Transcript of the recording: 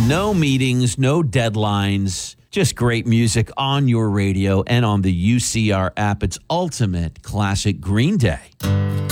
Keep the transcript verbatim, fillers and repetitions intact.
No meetings, no deadlines, just great music on your radio and on the U C R app. It's ultimate classic Green Day.